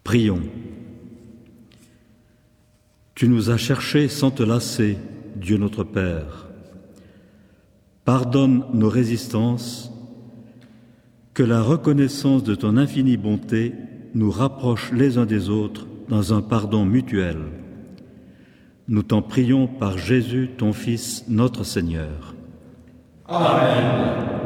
Prions. Tu nous as cherchés sans te lasser, Dieu notre Père. Pardonne nos résistances, que la reconnaissance de ton infinie bonté nous rapproche les uns des autres dans un pardon mutuel. Nous t'en prions par Jésus, ton Fils, notre Seigneur. Amen.